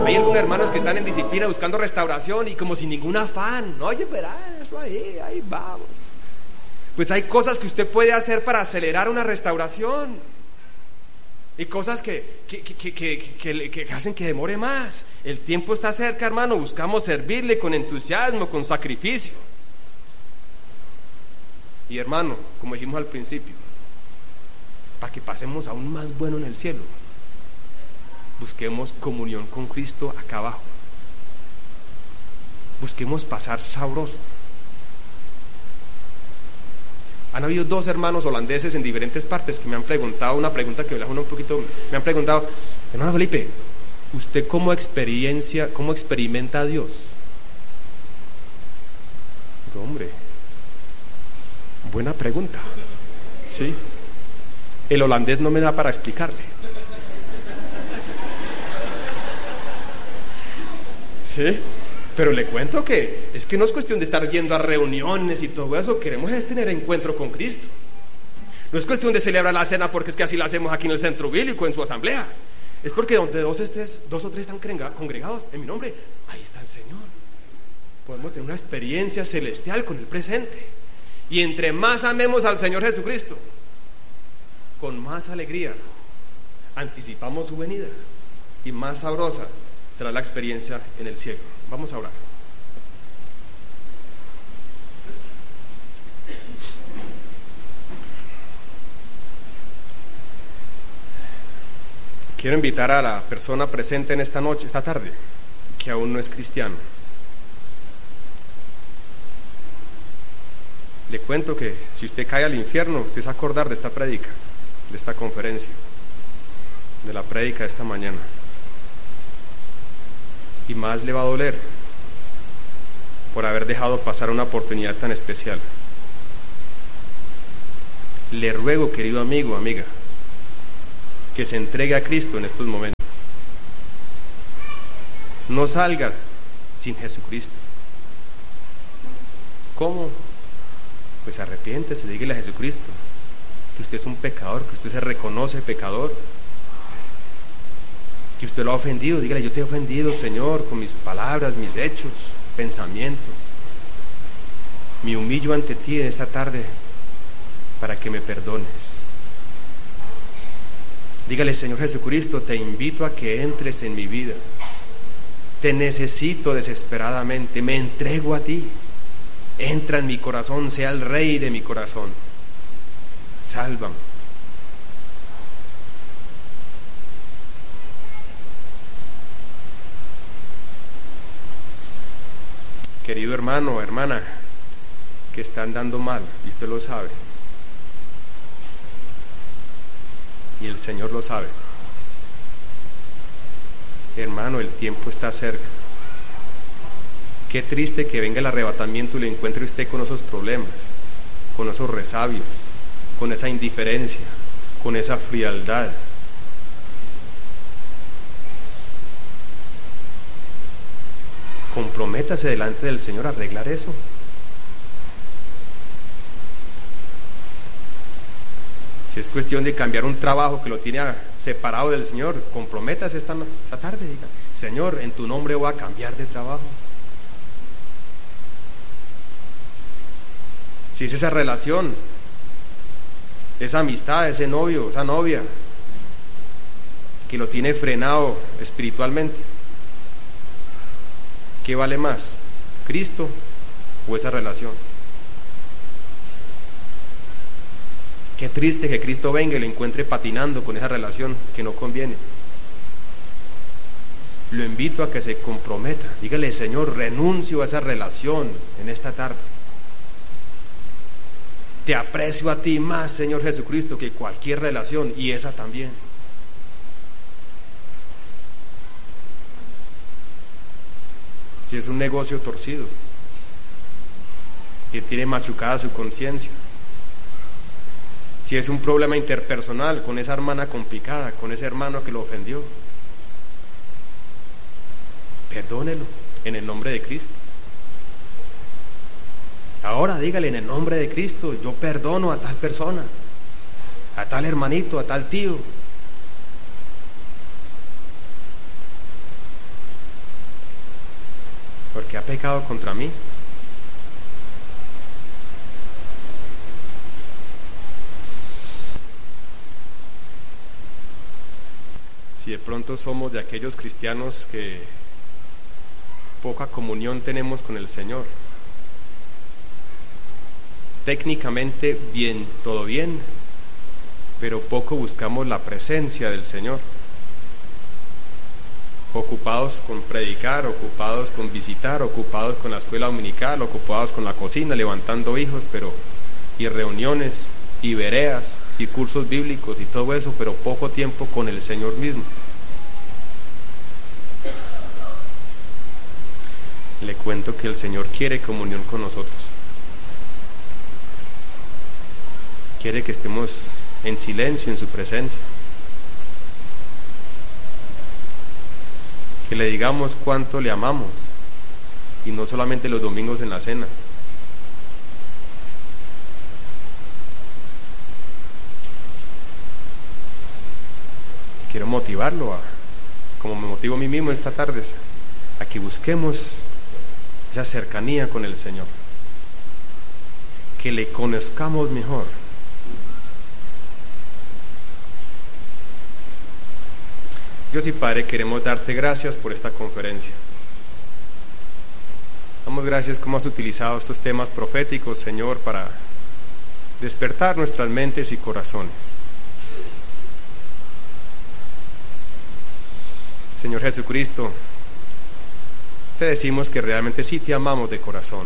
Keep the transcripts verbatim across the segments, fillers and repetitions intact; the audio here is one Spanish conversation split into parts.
Hay algunos hermanos que están en disciplina buscando restauración y como sin ningún afán. Oye, verá, eso ahí, ahí vamos. Pues hay cosas que usted puede hacer para acelerar una restauración. Y cosas que, que, que, que, que, que, que hacen que demore más. El tiempo está cerca, hermano. Buscamos servirle con entusiasmo, con sacrificio. Y hermano, como dijimos al principio, para que pasemos aún más bueno en el cielo, busquemos comunión con Cristo acá abajo. Busquemos pasar sabroso. Han habido dos hermanos holandeses en diferentes partes que me han preguntado una pregunta que me la un poquito, me han preguntado, hermano Felipe, ¿usted cómo experiencia, cómo experimenta a Dios? Digo, hombre, buena pregunta. Sí. El holandés no me da para explicarle. Sí. Pero le cuento que es que no es cuestión de estar yendo a reuniones y todo eso. Queremos es tener encuentro con Cristo. No es cuestión de celebrar la cena porque es que así la hacemos aquí en el centro bíblico, en su asamblea. Es porque donde dos, estés, dos o tres están congregados en mi nombre, ahí está el Señor. Podemos tener una experiencia celestial con el presente. Y entre más amemos al Señor Jesucristo, con más alegría anticipamos su venida y más sabrosa será la experiencia en el cielo. Vamos a orar. Quiero invitar a la persona presente en esta noche, esta tarde, que aún no es cristiano. Le cuento que si usted cae al infierno, usted se va a acordar de esta prédica, de esta conferencia, de la prédica de esta mañana. Y más le va a doler por haber dejado pasar una oportunidad tan especial. Le ruego, querido amigo, amiga, que se entregue a Cristo en estos momentos. No salga sin Jesucristo. ¿Cómo? Pues arrepiéntese, dígale a Jesucristo que usted es un pecador, que usted se reconoce pecador, que usted lo ha ofendido. Dígale: yo te he ofendido, Señor, con mis palabras, mis hechos, pensamientos. Me humillo ante ti en esta tarde para que me perdones. Dígale: Señor Jesucristo, te invito a que entres en mi vida. Te necesito desesperadamente, me entrego a ti. Entra en mi corazón, sea el rey de mi corazón. Sálvame. Querido hermano o hermana que está andando mal, y usted lo sabe, y el Señor lo sabe, hermano, el tiempo está cerca. Qué triste que venga el arrebatamiento y le encuentre usted con esos problemas, con esos resabios, con esa indiferencia, con esa frialdad. Comprométase delante del Señor a arreglar eso. Si es cuestión de cambiar un trabajo que lo tiene separado del Señor, comprométase esta, esta tarde. Diga: Señor, en tu nombre voy a cambiar de trabajo. Si es esa relación, esa amistad, ese novio, esa novia que lo tiene frenado espiritualmente, ¿qué vale más? ¿Cristo o esa relación? Qué triste que Cristo venga y lo encuentre patinando con esa relación que no conviene. Lo invito a que se comprometa. Dígale: Señor, renuncio a esa relación en esta tarde. Te aprecio a ti más, Señor Jesucristo, que cualquier relación, y esa también. Si es un negocio torcido, que tiene machucada su conciencia, si es un problema interpersonal con esa hermana complicada, con ese hermano que lo ofendió, perdónelo en el nombre de Cristo. Ahora dígale: en el nombre de Cristo, yo perdono a tal persona, a tal hermanito, a tal tío. porque ha pecado contra mí. Si de pronto somos de aquellos cristianos que poca comunión tenemos con el Señor, técnicamente bien, todo bien, pero poco buscamos la presencia del Señor, ocupados con predicar, ocupados con visitar, ocupados con la escuela dominical, ocupados con la cocina, levantando hijos, pero y reuniones, y veredas, y cursos bíblicos y todo eso, pero poco tiempo con el Señor mismo. Le cuento que el Señor quiere comunión con nosotros. Quiere que estemos en silencio en su presencia. Que le digamos cuánto le amamos, y no solamente los domingos en la cena. Quiero motivarlo, a, como me motivo a mí mismo esta tarde, a que busquemos esa cercanía con el Señor, que le conozcamos mejor. Dios y Padre, queremos darte gracias por esta conferencia. Damos gracias como has utilizado estos temas proféticos, Señor, para despertar nuestras mentes y corazones. Señor Jesucristo, te decimos que realmente sí te amamos de corazón.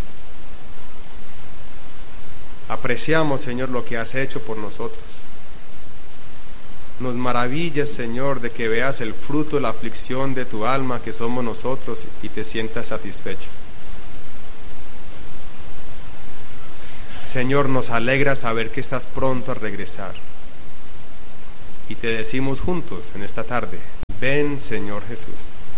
Apreciamos, Señor, lo que has hecho por nosotros. Nos maravillas, Señor, de que veas el fruto de la aflicción de tu alma, que somos nosotros, y te sientas satisfecho. Señor, nos alegra saber que estás pronto a regresar. Y te decimos juntos en esta tarde: ven, Señor Jesús.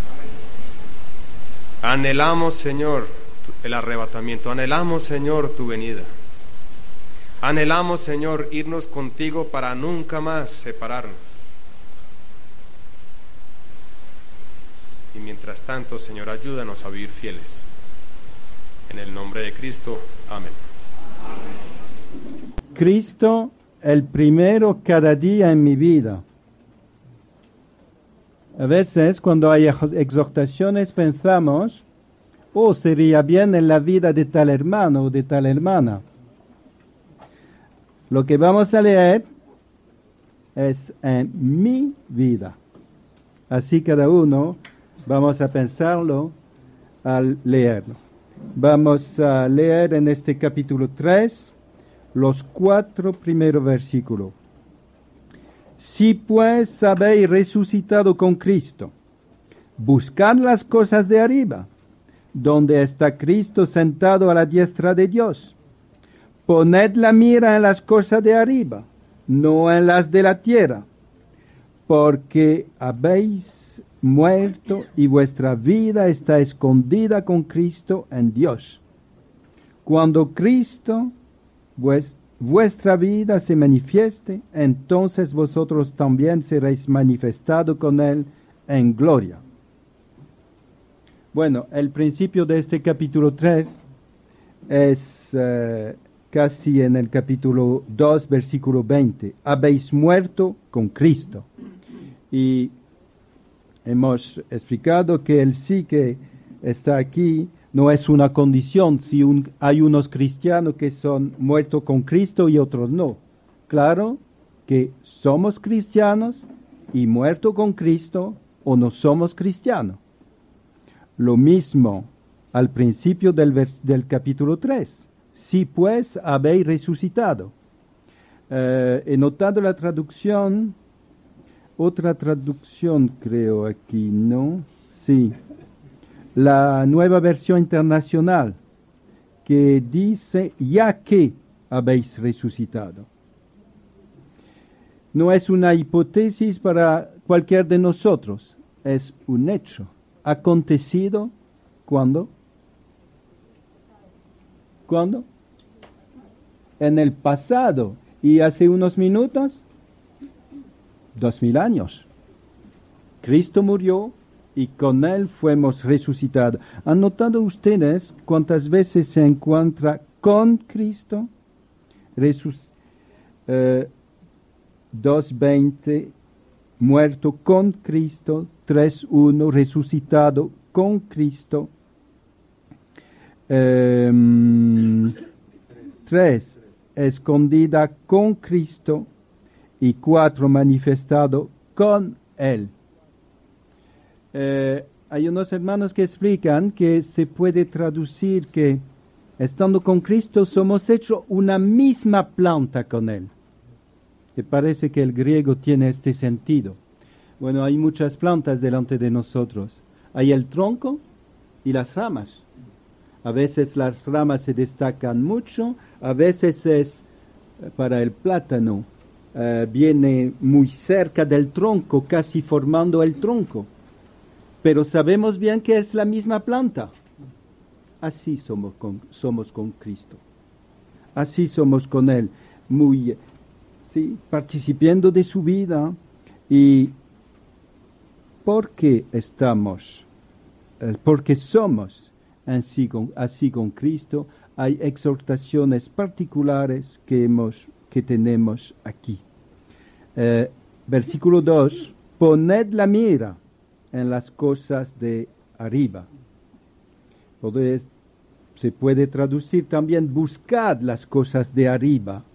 Anhelamos, Señor, el arrebatamiento. Anhelamos, Señor, tu venida. Anhelamos, Señor, irnos contigo para nunca más separarnos. Y mientras tanto, Señor, ayúdanos a vivir fieles. En el nombre de Cristo, amén. Cristo, el primero cada día en mi vida. A veces, cuando hay exhortaciones, pensamos, oh, sería bien en la vida de tal hermano o de tal hermana. Lo que vamos a leer es en mi vida. Así cada uno vamos a pensarlo al leerlo. Vamos a leer en este capítulo tres los cuatro primeros versículos. Si pues habéis resucitado con Cristo, buscad las cosas de arriba, donde está Cristo sentado a la diestra de Dios. Poned la mira en las cosas de arriba, no en las de la tierra, porque habéis muerto y vuestra vida está escondida con Cristo en Dios. Cuando Cristo, vues, vuestra vida se manifieste, entonces vosotros también seréis manifestados con Él en gloria. Bueno, el principio de este capítulo tres es eh, casi en el capítulo dos, versículo veinte. Habéis muerto con Cristo. Y hemos explicado que el sí que está aquí no es una condición, si un, hay unos cristianos que son muertos con Cristo y otros no. Claro que somos cristianos y muertos con Cristo o no somos cristianos. Lo mismo al principio del, vers, del capítulo tres. Si pues habéis resucitado. Eh, he notado la traducción, otra traducción creo aquí, ¿no? Sí. La Nueva Versión Internacional, que dice, ya que habéis resucitado. No es una hipótesis para cualquier de nosotros, es un hecho. Acontecido, ¿cuándo? ¿Cuándo? En el pasado. ¿Y hace unos minutos? Dos mil años. Cristo murió y con Él fuimos resucitados. ¿Han notado ustedes cuántas veces se encuentra con Cristo? Resus, eh, dos veinte, muerto con Cristo. tres uno, resucitado con Cristo. Eh, tres, escondida con Cristo. Y cuatro, manifestado con Él. Eh, hay unos hermanos que explican que se puede traducir que estando con Cristo somos hechos una misma planta con Él. Me parece que el griego tiene este sentido. Bueno, hay muchas plantas delante de nosotros. Hay el tronco y las ramas. A veces las ramas se destacan mucho, a veces es para el plátano. Uh, viene muy cerca del tronco, casi formando el tronco. Pero sabemos bien que es la misma planta. Así somos con, somos con Cristo. Así somos con Él, muy, sí, participando de su vida. Y porque estamos, eh, porque somos así con, así con Cristo, hay exhortaciones particulares que hemos que tenemos aquí. Eh, versículo dos, poned la mira en las cosas de arriba. Puede, se puede traducir también, buscad las cosas de arriba.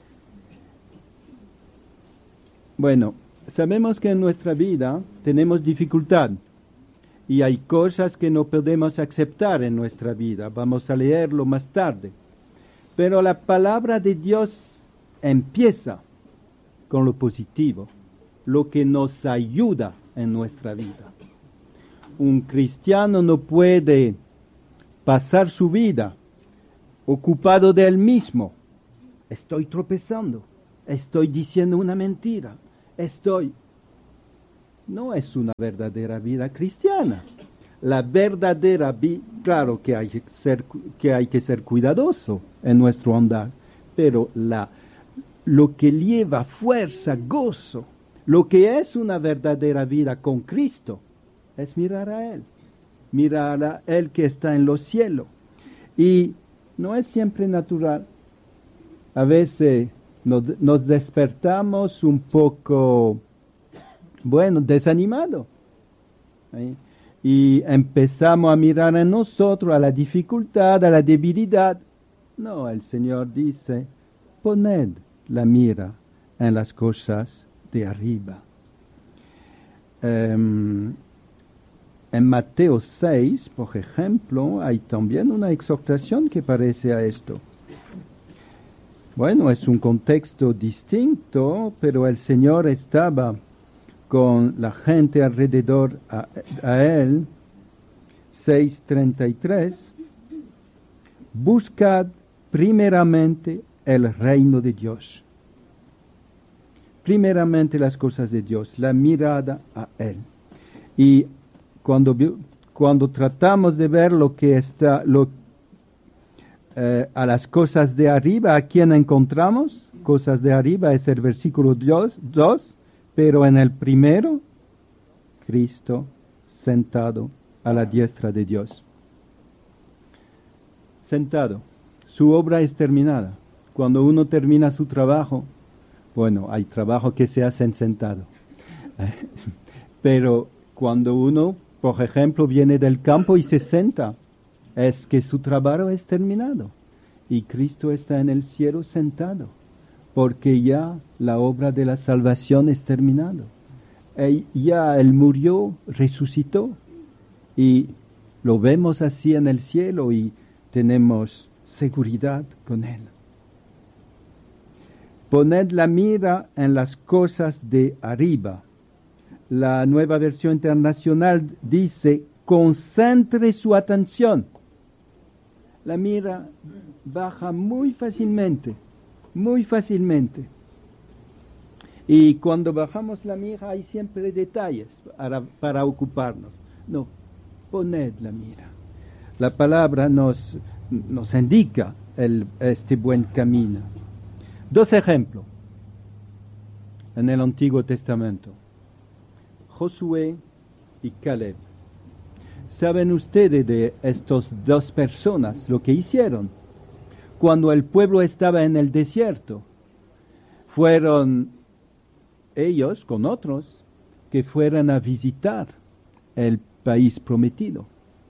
Bueno, sabemos que en nuestra vida tenemos dificultad y hay cosas que no podemos aceptar en nuestra vida. Vamos a leerlo más tarde. Pero la palabra de Dios empieza con lo positivo, lo que nos ayuda en nuestra vida. Un cristiano no puede pasar su vida ocupado de él mismo. Estoy tropezando, estoy diciendo una mentira, estoy... No es una verdadera vida cristiana. La verdadera vida, claro que hay que ser, que hay que ser cuidadoso en nuestro andar, pero la lo que lleva fuerza, gozo, lo que es una verdadera vida con Cristo, es mirar a Él, mirar a Él que está en los cielos. Y no es siempre natural. A veces nos, nos despertamos un poco, bueno, desanimados. ¿Sí? Y empezamos a mirar en nosotros, a la dificultad, a la debilidad. No, el Señor dice, poned la mira en las cosas de arriba. Um, en Mateo seis, por ejemplo, hay también una exhortación que parece a esto. Bueno, es un contexto distinto, pero el Señor estaba con la gente alrededor a, a Él. seis treinta y tres. Buscad primeramente el reino de Dios. Primeramente las cosas de Dios, la mirada a Él. Y cuando, cuando tratamos de ver lo que está, lo, eh, a las cosas de arriba, ¿a quién encontramos? Cosas de arriba es el versículo dos, pero en el primero, Cristo sentado a la diestra de Dios. Sentado. Su obra es terminada. Cuando uno termina su trabajo, bueno, hay trabajo que se hacen sentado. Pero cuando uno, por ejemplo, viene del campo y se senta, es que su trabajo es terminado. Y Cristo está en el cielo sentado, porque ya la obra de la salvación es terminada. E ya Él murió, resucitó, y lo vemos así en el cielo y tenemos seguridad con Él. Poned la mira en las cosas de arriba. La Nueva Versión Internacional dice, concentre su atención. La mira baja muy fácilmente, muy fácilmente. Y cuando bajamos la mira hay siempre detalles para, para ocuparnos. No, poned la mira. La palabra nos, nos indica el, este buen camino. Dos ejemplos en el Antiguo Testamento. Josué y Caleb. ¿Saben ustedes de estas dos personas lo que hicieron? Cuando el pueblo estaba en el desierto, fueron ellos con otros que fueran a visitar el país prometido.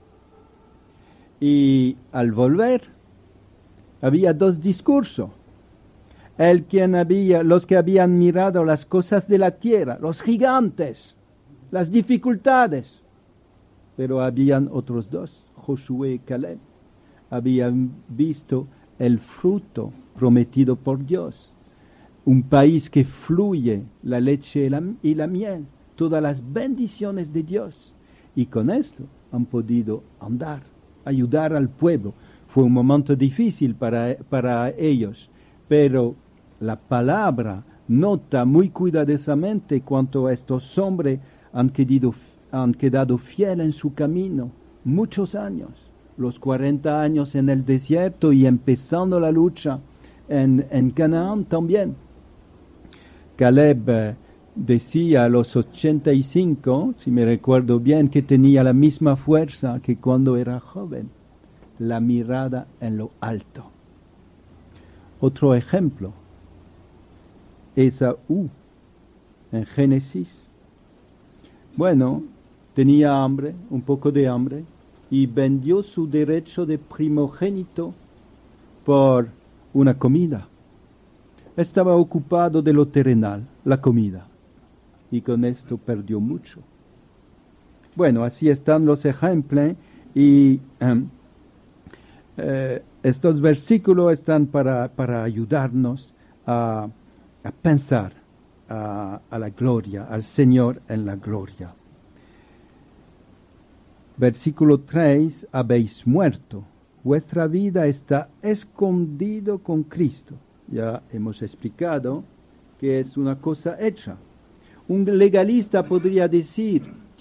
Y al volver, había dos discursos. El quien había, los que habían mirado las cosas de la tierra, los gigantes, las dificultades. Pero habían otros dos, Josué y Caleb. Habían visto el fruto prometido por Dios. Un país que fluye la leche y la, y la miel, todas las bendiciones de Dios. Y con esto han podido andar, ayudar al pueblo. Fue un momento difícil para, para ellos, pero la palabra nota muy cuidadosamente cuánto estos hombres han quedado, han quedado fieles en su camino, muchos años, los cuarenta años en el desierto y empezando la lucha en, en Canaán también. Caleb eh, decía a los ochenta y cinco, si me recuerdo bien, que tenía la misma fuerza que cuando era joven, la mirada en lo alto. Otro ejemplo, Esaú, en Génesis. Bueno, tenía hambre, un poco de hambre, y vendió su derecho de primogénito por una comida. Estaba ocupado de lo terrenal, la comida, y con esto perdió mucho. Bueno, así están los ejemplos, y um, eh, estos versículos están para, para ayudarnos a, a pensar a, a la gloria, al Señor en la gloria. Versículo tres, habéis muerto, vuestra vida está escondido con Cristo. Ya hemos explicado que es una cosa hecha. Un legalista podría decir,